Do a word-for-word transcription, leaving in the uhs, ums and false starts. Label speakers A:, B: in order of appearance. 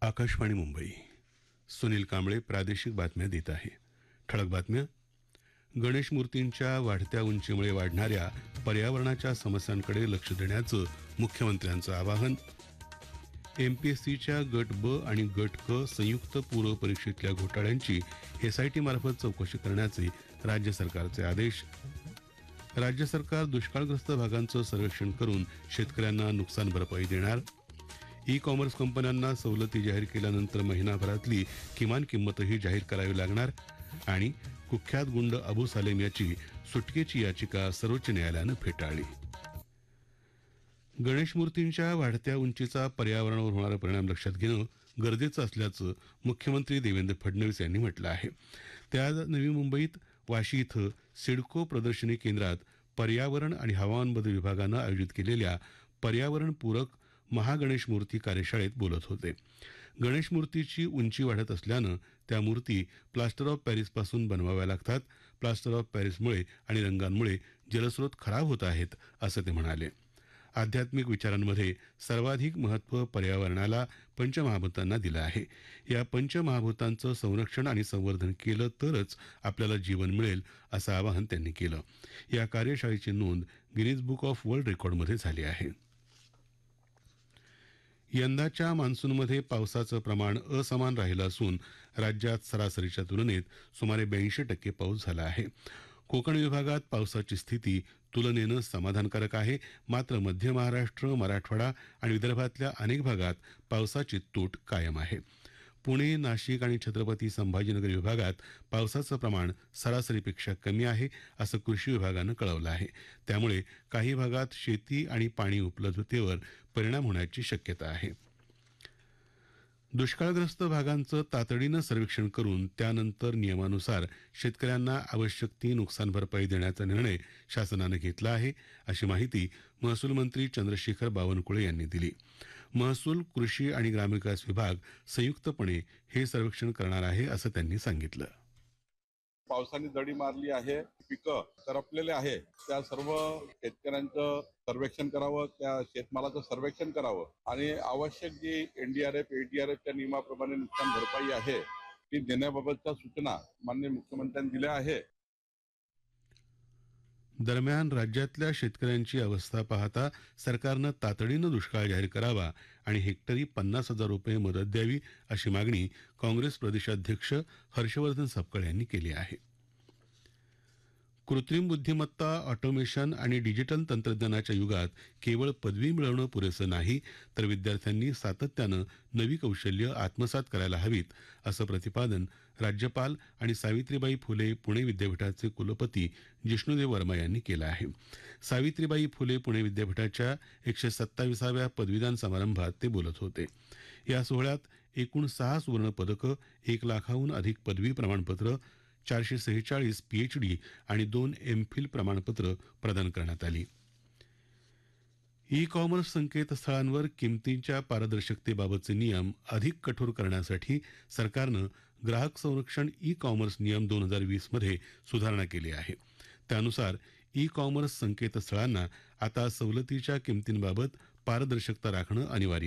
A: आकाशवाणी मुंबई. सुनील कांबळे प्रादेशिक बातम्या देत आहे. ठळक बातम्या. गणेश मूर्तींच्या वाढत्या उंचीमुळे वाढणाऱ्या पर्यावरणाच्या समस्यांकडे लक्ष देण्याचं मुख्यमंत्र्यांचं आवाहन. एमपीएससीच्या गट ब आणि गट क संयुक्त पूर्व परीक्षेतल्या घोटाळ्यांची एसआयटी मार्फत चौकशी करण्याचे राज्य सरकारचे आदेश. राज्य सरकार दुष्काळग्रस्त भागांचं सर्वेक्षण करून शेतकऱ्यांना नुकसान भरपाई देणार. ई कॉमर्स कंपन्यांना सवलती जाहीर केल्यानंतर महिनाभरातली किमान किंमतही जाहीर करावी लागणार. आणि कुख्यात गुंड अबू सालेम याची सुटकेची याचिका सर्वोच्च न्यायालयानं फेटाळली. गणेश मूर्तींच्या वाढत्या उंचीचा पर्यावरणावर होणारा परिणाम लक्षात घेणं गरजेचं असल्याचं मुख्यमंत्री देवेंद्र फडणवीस यांनी म्हटलं आहे. ते आज नवी मुंबईत वाशी इथं सिडको प्रदर्शनी केंद्रात पर्यावरण आणि हवामान बदल विभागानं आयोजित केलेल्या पर्यावरणपूरक महागणेश मूर्ती कार्यशाळेत बोलत होते. गणेश मूर्तीची उंची वाढत असल्यानं त्या मूर्ती प्लास्टर ऑफ पॅरिसपासून बनवाव्या लागतात. प्लास्टर ऑफ पॅरिसमुळे आणि रंगांमुळे जलस्रोत खराब होत आहेत असं ते म्हणाले. आध्यात्मिक विचारांमध्ये सर्वाधिक महत्त्व पर्यावरणाला पंचमहाभूतांना दिलं आहे. या पंचमहाभूतांचं संरक्षण आणि संवर्धन केलं तरच आपल्याला जीवन मिळेल असं आवाहन त्यांनी केलं. या कार्यशाळेची नोंद गिनीज बुक ऑफ वर्ल्ड रेकॉर्डमध्ये झाली आहे. यंदाच्या मान्सूनमध्ये पावसाचं प्रमाण असमान राहिलं असून राज्यात सरासरीच्या तुलनेत सुमारे ब्याऐंशी टक्के पाऊस झाला आहे. कोकण विभागात पावसाची स्थिती तुलनेनं समाधानकारक आहे. मात्र मध्य महाराष्ट्र, मराठवाडा आणि विदर्भातल्या अनेक भागात पावसाची तूट कायम आहे. पुणे, नाशिक आणि छत्रपती संभाजीनगर विभागात पावसाचं प्रमाण सरासरीपेक्षा कमी आहे असं कृषी विभागानं कळवलं आहे. त्यामुळे काही भागात शेती आणि पाणी उपलब्धतेवर परिणाम होण्याची शक्यता आहे. दुष्काळग्रस्त भागांचं तातडीनं सर्वेक्षण करून त्यानंतर नियमानुसार शेतकऱ्यांना आवश्यक ती नुकसान भरपाई देण्याचा निर्णय शासनानं घेतला आहे अशी माहिती महसूल मंत्री चंद्रशेखर बावनकुळे यांनी दिली. महसूल, कृषी आणि ग्रामविकास विभाग संयुक्तपणे हे सर्वेक्षण करणार आहे असं त्यांनी सांगितलं.
B: पावसाने दडी मारली आहे, पिकं करपलेले आहे, त्या सर्व शेतकऱ्यांचं सर्वेक्षण करावं, त्या शेतमालाचं सर्वेक्षण करावं आणि आवश्यक जी एनडीआरएफ एडीआरएफच्या नियमाप्रमाणे नुकसान भरपाई आहे ती देण्याबाबतच्या सूचना माननीय मुख्यमंत्र्यांनी दिल्या आहे.
A: दरम्यान राज्यातल्या शेतकऱ्यांची अवस्था पाहता सरकारनं तातडीनं दुष्काळ जाहीर करावा आणि हेक्टरी पन्नास हजार रुपये मदत द्यावी अशी मागणी काँग्रेस प्रदेशाध्यक्ष हर्षवर्धन सपकाळ यांनी केली आहे. कृत्रिम बुद्धिमत्ता, ऑटोमेशन आणि डिजिटल तंत्रज्ञानाच्या युगात केवळ पदवी मिळवणं पुरेसं नाही, तर विद्यार्थ्यांनी सातत्यानं नवी कौशल्य आत्मसात करायला हवीत असं प्रतिपादन राज्यपाल आणि सावित्रीबाई फुले पुणे विद्यापीठाचे कुलपती जिष्णुदेव वर्मा यांनी केलं आहे. सावित्रीबाई फुले पुणे विद्यापीठाच्या एकशे सत्ताविसाव्या पदवीदान समारंभात ते बोलत होते. या सोहळ्यात एकूण सहा सुवर्ण पदकं, एक लाखाहून अधिक पदवी प्रमाणपत्र, चारशे सेहेचाळीस पीएचडी आणि दोन एमफिल प्रमाणपत्र प्रदान करण्यात आली. ई कॉमर्स संकेतस्थळांवर किमतींच्या पारदर्शकतेबाबतचे नियम अधिक कठोर करण्यासाठी सरकारनं ग्राहक संरक्षण ई कॉमर्स नियम दोन हजार वीस मध्ये सुधारणा केली आहे. त्यानुसार ई कॉमर्स संकेतस्थळांना आता सवलतीच्या किमतींबाबत पारदर्शकता राखणं अनिवार्य